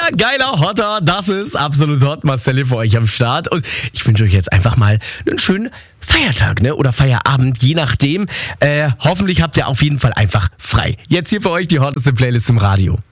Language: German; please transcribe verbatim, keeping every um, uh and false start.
geiler Hotter, das ist absolut hot. Marcel für euch am Start. Und ich wünsche euch jetzt einfach mal einen schönen Feiertag, ne? Oder Feierabend, je nachdem. Äh, hoffentlich habt ihr auf jeden Fall einfach frei. Jetzt hier für euch die hotteste Playlist im Radio.